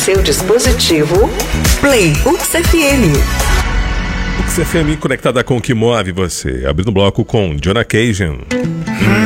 seu dispositivo, Play UXFM. UXFM conectada com o que move você. Abrindo o bloco com Jonah Cajun.